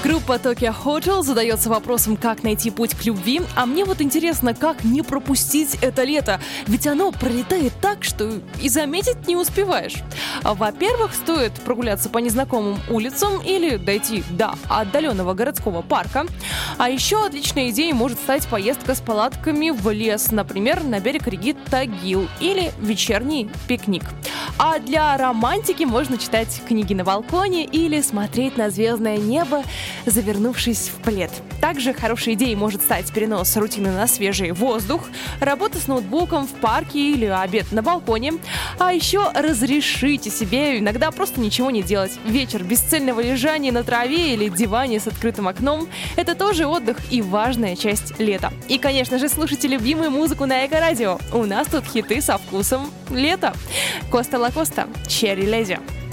Группа Tokyo Hotel задается вопросом, как найти путь к любви. А мне вот интересно, как не пропустить это лето. Ведь оно пролетает так, что и заметить не успеваешь. Во-первых, стоит прогуляться по незнакомым улицам или дойти до отдаленного городского парка. А еще отличной идеей может стать поездка с палатками в лес, например, на берег реки Тагил или вечерний пикник. А для романтики можно читать книги на балконе или смотреть на звездное небо, завернувшись в плед. Также хорошей идеей может стать перенос рутины на свежий воздух, работа с ноутбуком в парке или обед на балконе. А еще разрешите себе иногда просто ничего не делать. Вечер бесцельного лежания на траве или диване с открытым окном – это тоже отдых и важная часть лета. И, конечно же, слушайте любимую музыку на Эко-радио. У нас тут хиты со вкусом лета. Коста Лакоста, Черри Леди.